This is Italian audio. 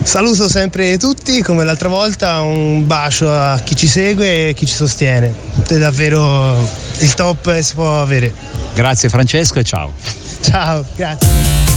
Saluto sempre tutti, come l'altra volta, un bacio a chi ci segue e chi ci sostiene. È davvero il top che si può avere. Grazie Francesco e ciao. Ciao, grazie.